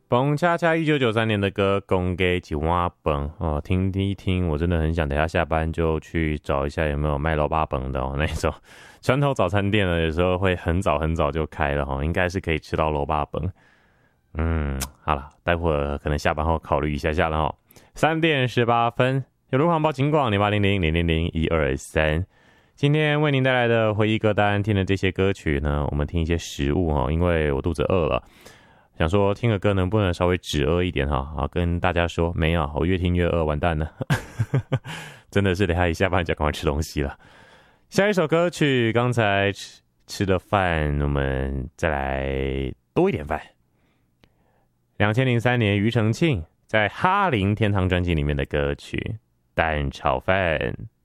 蹦恰恰1993年的歌，供给几碗饭哦，听一听，我真的很想等一下下班就去找一下有没有卖肉霸饭的哦，那种传统早餐店呢，有时候会很早很早就开了哈，应该是可以吃到肉霸饭。好了，待会儿可能下班后考虑一下下了哈。3:18，有路况报警广0800000123。今天为您带来的回忆歌单，听的这些歌曲呢，我们听一些食物哈，因为我肚子饿了。想说听个歌能不能稍微止饿一点哈？好，跟大家说没有，我越听越饿，完蛋了，真的是等下一下班就赶快吃东西了。下一首歌曲，刚才吃的饭，我们再来多一点饭。2003年庾澄庆在哈林天堂专辑里面的歌曲《蛋炒饭》。